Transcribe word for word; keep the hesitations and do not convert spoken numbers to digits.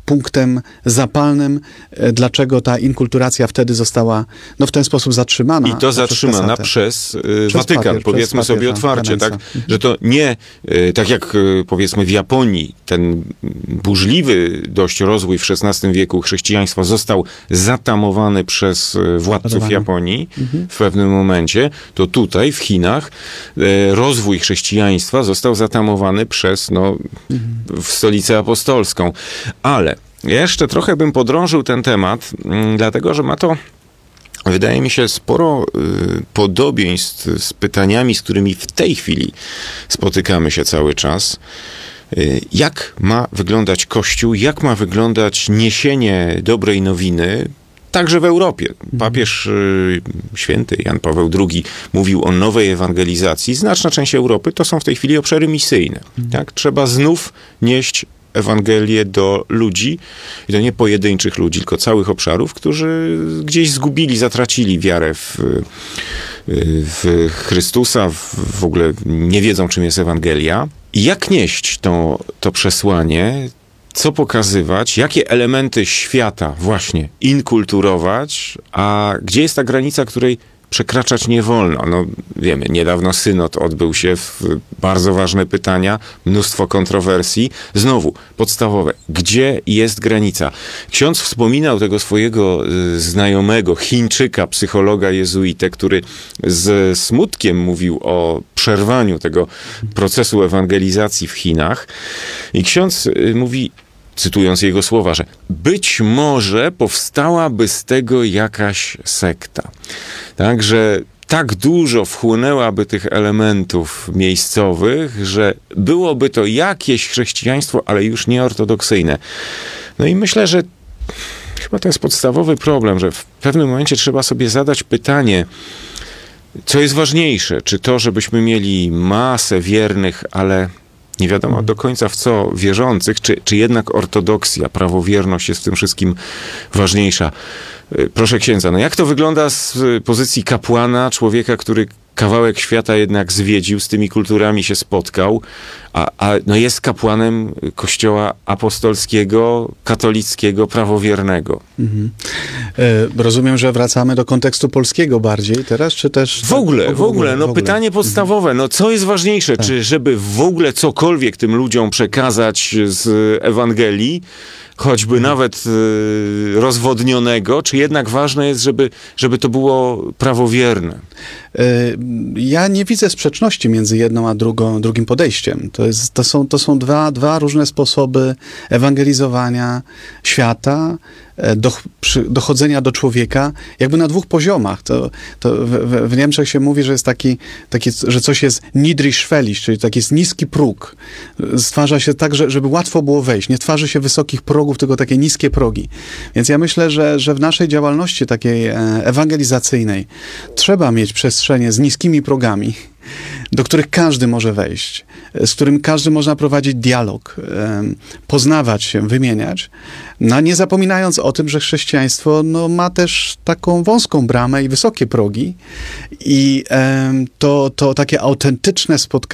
punktem zapalnym, dlaczego ta inkulturacja wtedy została no, w ten sposób zatrzymana. I to zatrzymana przez, przez Watykan, papier, powiedzmy przez sobie otwarcie, tak? Że to nie, tak jak powiedzmy w Japonii, ten burzliwy dość rozwój w szesnastym wieku chrześcijaństwa został zatamowany przez władców Zapadowany. Japonii mhm. w pewnym momencie, to tutaj w Chinach rozwój chrześcijaństwa został zatamowany przez no, mhm. w stolicę apostolską. Ale jeszcze trochę bym podrążył ten temat, dlatego że ma to, wydaje mi się, sporo y, podobieństw z pytaniami, z którymi w tej chwili spotykamy się cały czas. Y, jak ma wyglądać Kościół, jak ma wyglądać niesienie dobrej nowiny, także w Europie. Papież y, święty Jan Paweł drugi mówił o nowej ewangelizacji. Znaczna część Europy to są w tej chwili obszary misyjne. Tak? Trzeba znów nieść Ewangelię do ludzi, i to nie pojedynczych ludzi, tylko całych obszarów, którzy gdzieś zgubili, zatracili wiarę w, w Chrystusa, w, w ogóle nie wiedzą, czym jest Ewangelia. I jak nieść to, to przesłanie, co pokazywać, jakie elementy świata właśnie inkulturować, a gdzie jest ta granica, której przekraczać nie wolno. No wiemy, niedawno synod odbył się, w bardzo ważne pytania, mnóstwo kontrowersji. Znowu, podstawowe. Gdzie jest granica? Ksiądz wspominał tego swojego y, znajomego, Chińczyka, psychologa jezuitę, który z smutkiem mówił o przerwaniu tego procesu ewangelizacji w Chinach. I ksiądz y, mówi, cytując jego słowa, że być może powstałaby z tego jakaś sekta. Także tak dużo wchłonęłaby tych elementów miejscowych, że byłoby to jakieś chrześcijaństwo, ale już nieortodoksyjne. No i myślę, że chyba to jest podstawowy problem, że w pewnym momencie trzeba sobie zadać pytanie, co jest ważniejsze? Czy to, żebyśmy mieli masę wiernych, ale nie wiadomo do końca w co wierzących, czy, czy jednak ortodoksja, prawowierność jest w tym wszystkim ważniejsza. Proszę księdza, no jak to wygląda z pozycji kapłana, człowieka, który kawałek świata jednak zwiedził, z tymi kulturami się spotkał, a, a no jest kapłanem Kościoła apostolskiego, katolickiego, prawowiernego. Mhm. E, rozumiem, że wracamy do kontekstu polskiego bardziej teraz, czy też... W ogóle, w ogóle, w ogóle. No w ogóle. Pytanie podstawowe, no co jest ważniejsze, tak. Czy żeby w ogóle cokolwiek tym ludziom przekazać z Ewangelii, choćby hmm. nawet y, rozwodnionego, czy jednak ważne jest, żeby, żeby to było prawowierne? Ja nie widzę sprzeczności między jedną a drugą, drugim podejściem. To, jest, to są, to są dwa, dwa różne sposoby ewangelizowania świata, do, przy, dochodzenia do człowieka, jakby na dwóch poziomach. To, to w, w Niemczech się mówi, że jest taki, taki że coś jest niedrigschwellig, czyli taki jest niski próg. Stwarza się tak, że, żeby łatwo było wejść. Nie twarzy się wysokich progów, tylko takie niskie progi. Więc ja myślę, że, że w naszej działalności takiej ewangelizacyjnej trzeba mieć przestrzenie z niskimi progami, do których każdy może wejść, z którym każdy można prowadzić dialog, poznawać się, wymieniać, no nie zapominając o tym, że chrześcijaństwo no, ma też taką wąską bramę i wysokie progi i to, to takie autentyczne spotkanie